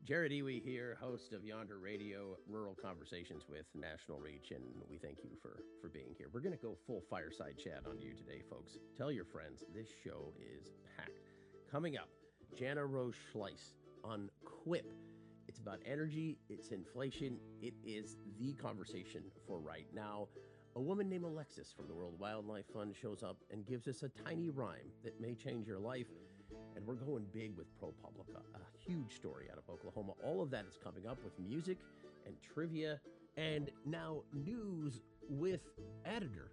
Jared Iwi here, host of Yonder Radio, Rural Conversations with National Reach, and we thank you for being here. We're going to go full fireside chat on you today, folks. Tell your friends, this show is packed. Coming up, Jana Rose Schleiss on Quip. It's about energy, it's inflation, it is the conversation for right now. A woman named Alexis from the World Wildlife Fund shows up and gives us a tiny rhyme that may change your life. And we're going big with ProPublica, a huge story out of Oklahoma. All of that is coming up with music and trivia and now news with editor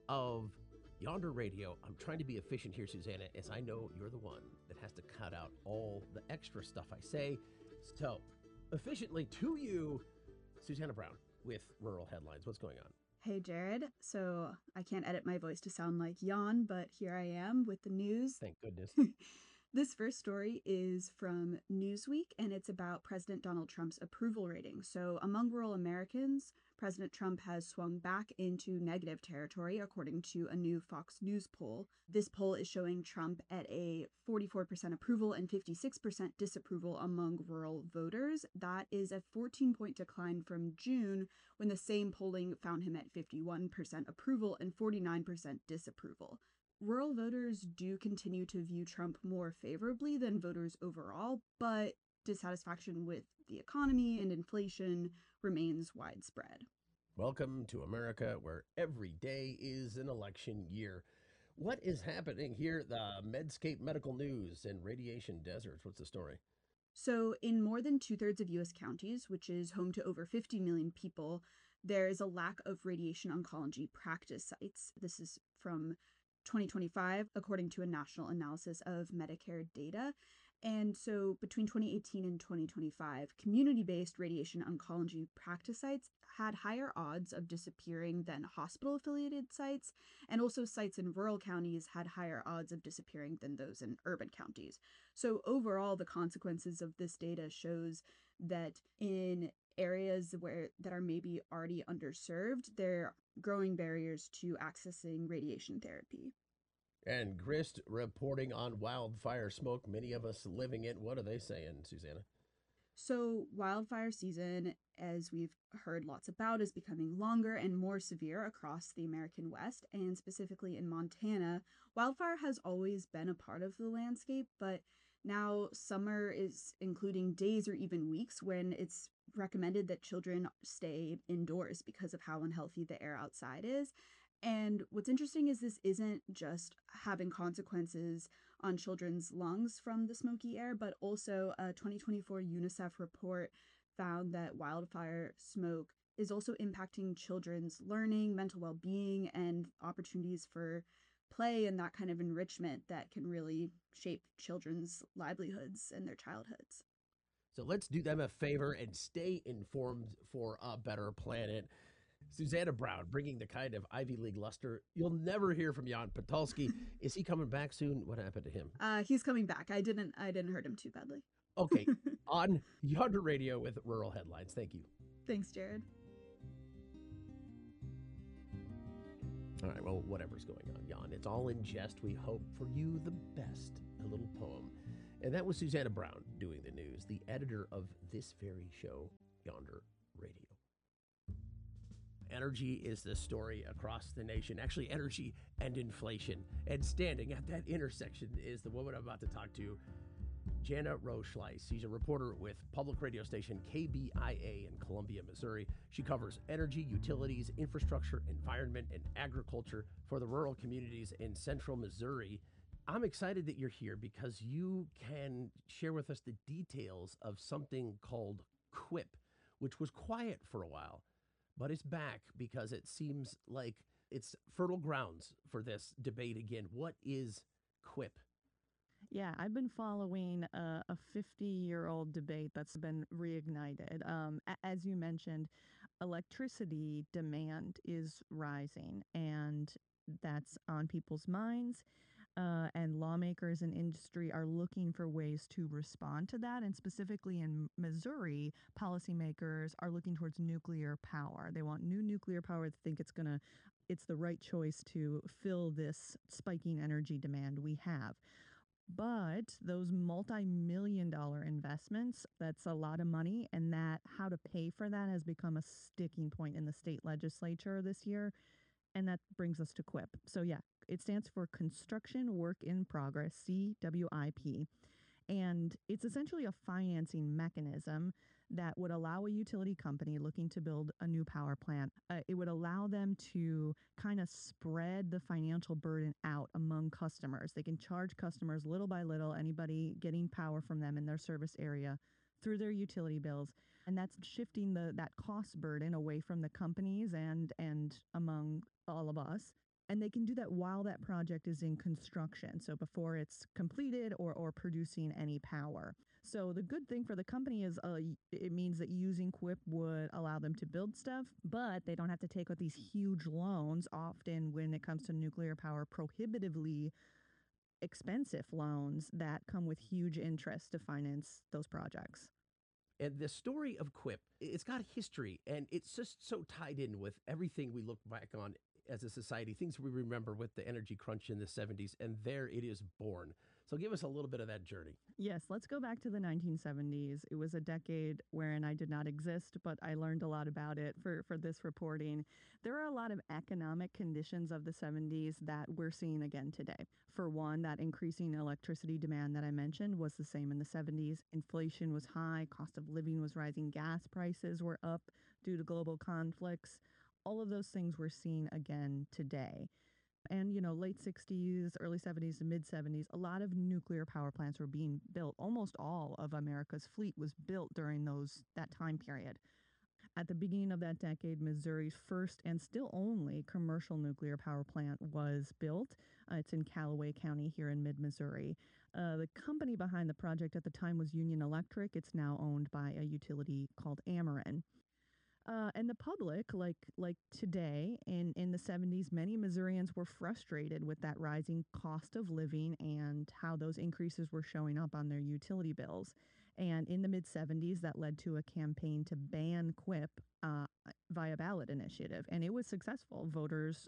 of Yonder Radio. I'm trying to be efficient here, Susanna, as I know you're the one that has to cut out all the extra stuff I say. So, efficiently to you, Susanna Brown with Rural Headlines. What's going on? Hey, Jared. So I can't edit my voice to sound like Jan, but here I am with the news. Thank goodness. This first story is from Newsweek, and it's about President Donald Trump's approval rating. So among rural Americans, President Trump has swung back into negative territory, according to a new Fox News poll. This poll is showing Trump at a 44% approval and 56% disapproval among rural voters. That is a 14-point decline from June, when the same polling found him at 51% approval and 49% disapproval. Rural voters do continue to view Trump more favorably than voters overall, but dissatisfaction with the economy and inflation remains widespread. Welcome to America, where every day is an election year. What is happening here? The Medscape Medical News and Radiation Deserts. What's the story? So, in more than 2/3 of U.S. counties, which is home to over 50 million people, there is a lack of radiation oncology practice sites. This is from 2025, according to a national analysis of Medicare data. And so between 2018 and 2025, community-based radiation oncology practice sites had higher odds of disappearing than hospital-affiliated sites, and also sites in rural counties had higher odds of disappearing than those in urban counties. So overall, the consequences of this data shows that in areas that are maybe already underserved, there are growing barriers to accessing radiation therapy. And Grist reporting on wildfire smoke, many of us living it. What are they saying, Susanna? So, wildfire season, as we've heard lots about, is becoming longer and more severe across the American West, and specifically in Montana. Wildfire has always been a part of the landscape, but now summer is including days or even weeks when it's recommended that children stay indoors because of how unhealthy the air outside is. And what's interesting is this isn't just having consequences on children's lungs from the smoky air, but also a 2024 UNICEF report found that wildfire smoke is also impacting children's learning, mental well-being, and opportunities for play and that kind of enrichment that can really shape children's livelihoods and their childhoods. So let's do them a favor and stay informed for a better planet. Susanna Brown, bringing the kind of Ivy League luster you'll never hear from Jan Patulski. Is he coming back soon? What happened to him? He's coming back. I didn't hurt him too badly. Okay, on Yonder Radio with Rural Headlines. Thank you. Thanks, Jared. All right, well, whatever's going on, Jan, it's all in jest. We hope for you the best. A little poem. And that was Susanna Brown doing the news, the editor of this very show, Yonder Radio. Energy is the story across the nation. Actually, energy and inflation. And standing at that intersection is the woman I'm about to talk to, Jana Rose Schleiss. She's a reporter with public radio station KBIA in Columbia, Missouri. She covers energy, utilities, infrastructure, environment, and agriculture for the rural communities in central Missouri. I'm excited that you're here because you can share with us the details of something called Quip, which was quiet for a while, but it's back because it seems like it's fertile grounds for this debate again. What is Quip? Yeah, I've been following a 50-year-old debate that's been reignited. As you mentioned, electricity demand is rising, and that's on people's minds. And lawmakers and industry are looking for ways to respond to that. And specifically in Missouri, policymakers are looking towards nuclear power. They want new nuclear power. They think it's the right choice to fill this spiking energy demand we have. But those multi-million dollar investments, that's a lot of money. And that how to pay for that has become a sticking point in the state legislature this year. And that brings us to CWIP. So, yeah, it stands for Construction Work in Progress, CWIP. And it's essentially a financing mechanism that would allow a utility company looking to build a new power plant, it would allow them to kind of spread the financial burden out among customers. They can charge customers little by little, anybody getting power from them in their service area through their utility bills. And that's shifting that cost burden away from the companies and among all of us. And they can do that while that project is in construction, so before it's completed or producing any power. So the good thing for the company is it means that using CWIP would allow them to build stuff, but they don't have to take out these huge loans, often when it comes to nuclear power, prohibitively expensive loans that come with huge interest to finance those projects. And the story of CWIP, it's got history, and it's just so tied in with everything we look back on as a society, things we remember with the energy crunch in the 70s, and there it is born. So give us a little bit of that journey. Yes, let's go back to the 1970s. It was a decade wherein I did not exist, but I learned a lot about it for this reporting. There are a lot of economic conditions of the 70s that we're seeing again today. For one, that increasing electricity demand that I mentioned was the same in the 70s. Inflation was high, cost of living was rising, gas prices were up due to global conflicts. All of those things we're seeing again today. And, late 60s, early 70s, and mid 70s, a lot of nuclear power plants were being built. Almost all of America's fleet was built during that time period. At the beginning of that decade, Missouri's first and still only commercial nuclear power plant was built. It's in Callaway County here in mid-Missouri. The company behind the project at the time was Union Electric. It's now owned by a utility called Ameren. And the public, like today, in the 70s, many Missourians were frustrated with that rising cost of living and how those increases were showing up on their utility bills. And in the mid 70s, that led to a campaign to ban CWIP via ballot initiative. And it was successful. Voters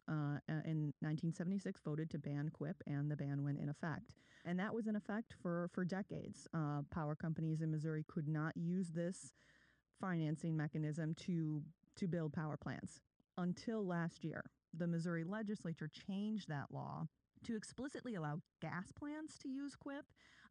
in 1976 voted to ban CWIP, and the ban went in effect. And that was in effect for decades. Power companies in Missouri could not use this financing mechanism to build power plants until last year. The Missouri legislature changed that law to explicitly allow gas plants to use CWIP,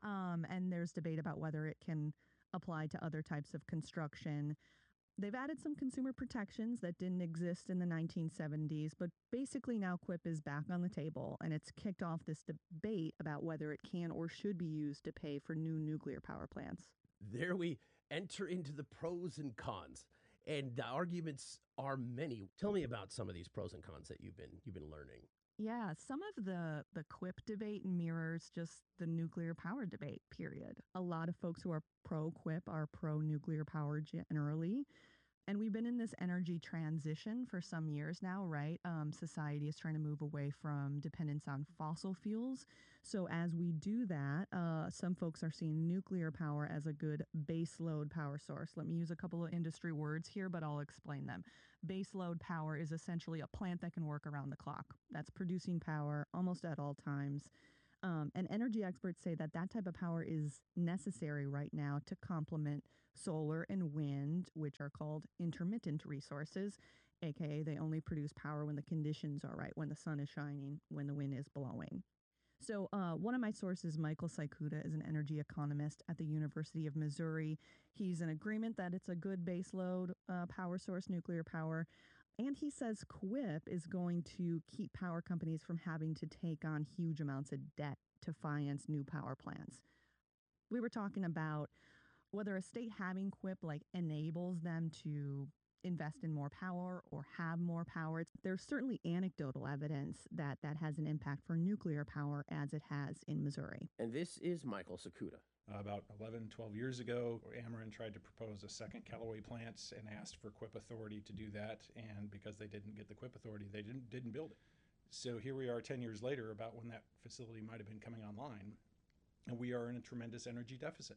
and there's debate about whether it can apply to other types of construction. They've added some consumer protections that didn't exist in the 1970s, but basically now CWIP is back on the table, and it's kicked off this debate about whether it can or should be used to pay for new nuclear power plants. There we enter into the pros and cons, and the arguments are many. Tell me about some of these pros and cons that you've been learning. Yeah, some of the CWIP debate mirrors just the nuclear power debate, period. A lot of folks who are pro CWIP are pro nuclear power generally. And we've been in this energy transition for some years now, right? Society is trying to move away from dependence on fossil fuels. So as we do that, some folks are seeing nuclear power as a good baseload power source. Let me use a couple of industry words here, but I'll explain them. Baseload power is essentially a plant that can work around the clock. That's producing power almost at all times. And energy experts say that type of power is necessary right now to complement solar and wind, which are called intermittent resources, aka they only produce power when the conditions are right, when the sun is shining, when the wind is blowing. So one of my sources, Michael Saikuda, is an energy economist at the University of Missouri. He's in agreement that it's a good baseload power source, nuclear power. And he says CWIP is going to keep power companies from having to take on huge amounts of debt to finance new power plants. We were talking about whether a state having CWIP enables them to invest in more power or have more power. There's certainly anecdotal evidence that has an impact for nuclear power as it has in Missouri. And this is Michael Saikuda. About 11, 12 years ago, Ameren tried to propose a second Callaway plant and asked for CWIP authority to do that. And because they didn't get the CWIP authority, they didn't build it. So here we are 10 years later, about when that facility might have been coming online, and we are in a tremendous energy deficit.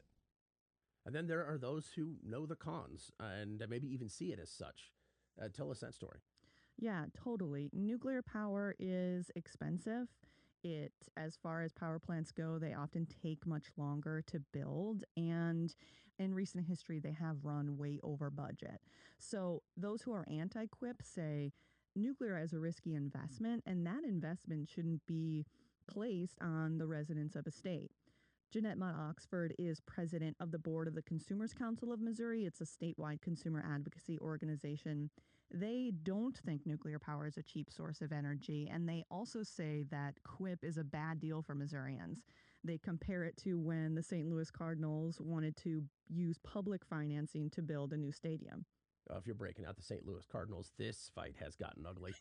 And then there are those who know the cons and maybe even see it as such. Tell us that story. Yeah, totally. Nuclear power is expensive. As far as power plants go, they often take much longer to build, and in recent history, they have run way over budget. So those who are anti-quip say nuclear is a risky investment, and that investment shouldn't be placed on the residents of a state. Jeanette Mott Oxford is president of the board of the Consumers Council of Missouri. It's a statewide consumer advocacy organization. They don't think nuclear power is a cheap source of energy, and they also say that QUIP is a bad deal for Missourians. They compare it to when the St. Louis Cardinals wanted to use public financing to build a new stadium. If you're breaking out the St. Louis Cardinals, this fight has gotten ugly.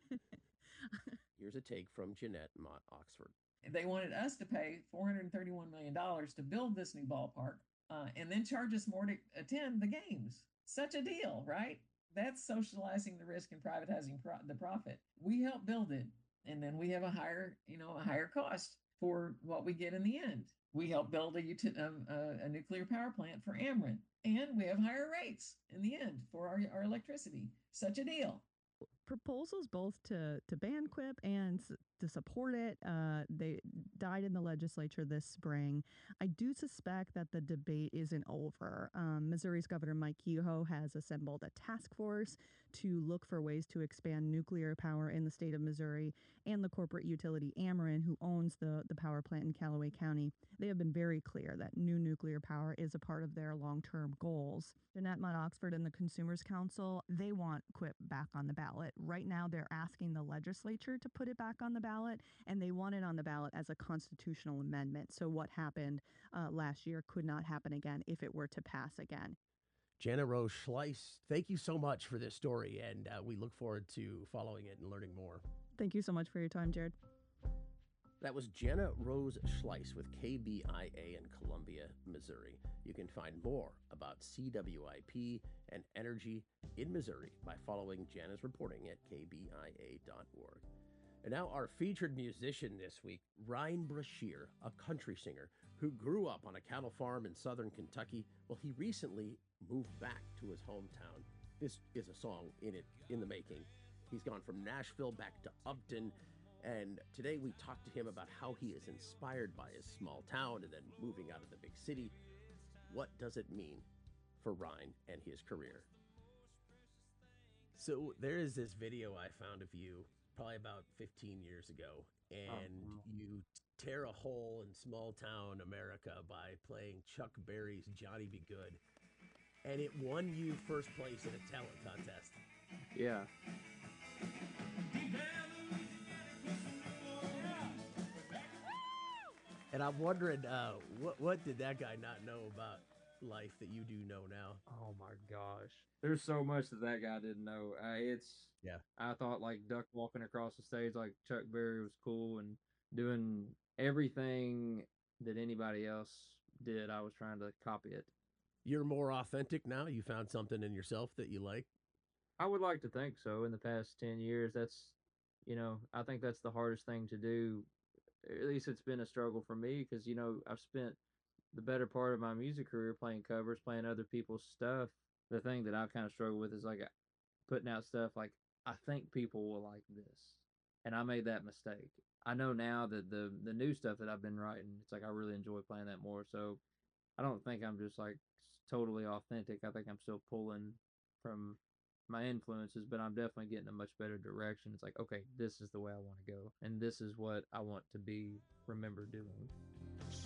Here's a take from Jeanette Mott Oxford. They wanted us to pay $431 million to build this new ballpark and then charge us more to attend the games. Such a deal, right? That's socializing the risk and privatizing the profit. We help build it, and then we have a higher cost for what we get in the end. We help build a nuclear power plant for Ameren, and we have higher rates in the end for our electricity. Such a deal. Proposals both to ban QUIP and to support it, they died in the legislature this spring. I do suspect that the debate isn't over. Missouri's Governor Mike Kehoe has assembled a task force to look for ways to expand nuclear power in the state of Missouri, and the corporate utility Ameren, who owns the power plant in Callaway County. They have been very clear that new nuclear power is a part of their long-term goals. Jeanette Mott Oxford and the Consumers Council, they want QUIP back on the ballot. Right now, they're asking the legislature to put it back on the ballot, and they want it on the ballot as a constitutional amendment. So what happened last year could not happen again if it were to pass again. Jana Rose Schleiss, thank you so much for this story, and we look forward to following it and learning more. Thank you so much for your time, Jared. That was Jana Rose Schleiss with KBIA in Columbia, Missouri. You can find more about CWIP and energy in Missouri by following Jana's reporting at kbia.org. And now our featured musician this week, Ryan Brashear, a country singer who grew up on a cattle farm in southern Kentucky. Well, he recently moved back to his hometown. This is a song in the making. He's gone from Nashville back to Upton, and today we talked to him about how he is inspired by his small town and then moving out of the big city. What does it mean for Ryan and his career? So there is this video I found of you probably about 15 years ago, and you tear a hole in small town America by playing Chuck Berry's Johnny Be Good, and it won you first place in a talent contest. Yeah. And I'm wondering, what did that guy not know about life that you do know now? Oh my gosh. There's so much that guy didn't know. I thought like duck walking across the stage like Chuck Berry was cool and doing everything that anybody else did. I was trying to copy it. You're more authentic now? You found something in yourself that you like? I would like to think so. In the past 10 years, I think that's the hardest thing to do. At least it's been a struggle for me because, I've spent the better part of my music career playing covers, playing other people's stuff. The thing that I kind of struggle with is like putting out stuff like, I think people will like this. And I made that mistake. I know now that the new stuff that I've been writing, it's like I really enjoy playing that more. So I don't think I'm just like totally authentic. I think I'm still pulling from my influences, but I'm definitely getting a much better direction. It's like, okay, this is the way I want to go, and this is what I want to be remembered doing.